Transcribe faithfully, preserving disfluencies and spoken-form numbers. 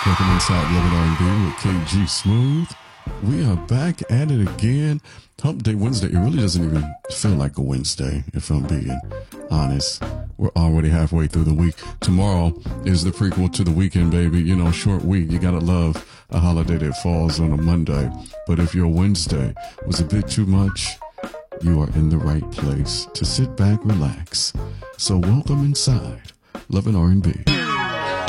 Welcome inside Love and R and B with K G Smooth. We are back at it again. Hump Day Wednesday. It really doesn't even feel like a Wednesday, if I'm being honest. We're already halfway through the week. Tomorrow is the prequel to the weekend, baby. You know, short week. You gotta love a holiday that falls on a Monday. But if your Wednesday was a bit too much, you are in the right place to sit back, relax. So welcome inside Love and R and B.